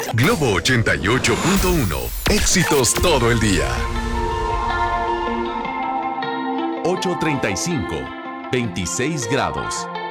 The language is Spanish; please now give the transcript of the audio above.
Globo 88.1. Éxitos todo el día. 8:35, 26 grados.